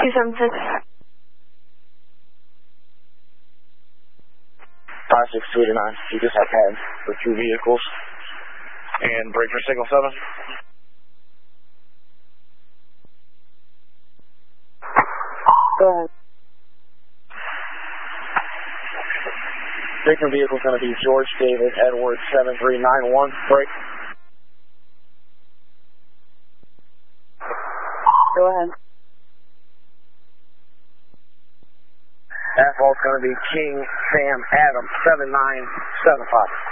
276. 5629. You just have had for 2 vehicles. And break for signal 7. Go ahead. Breaking vehicle is going to be George David Edward 7391. Break. Go ahead. Asphalt's going to be King Sam Adams 7975.